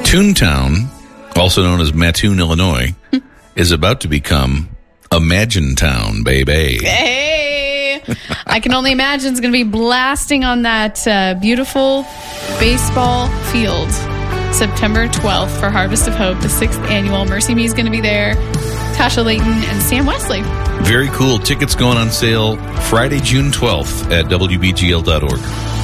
Toontown, also known as Mattoon, Illinois, is about to become Imagine Town, baby. Hey! I can only imagine it's going to be blasting on that beautiful baseball field September 12th for Harvest of Hope, the 6th annual. Mercy Me is going to be there. Tasha Layton and Sam Wesley. Very cool. Tickets going on sale Friday, June 12th at WBGL.org.